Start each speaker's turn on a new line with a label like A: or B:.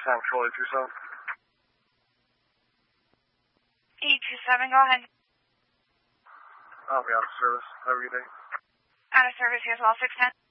A: San Control 827.
B: 827, go ahead.
A: I'll be out of service. Have a good day.
B: Out of service here as well, 610.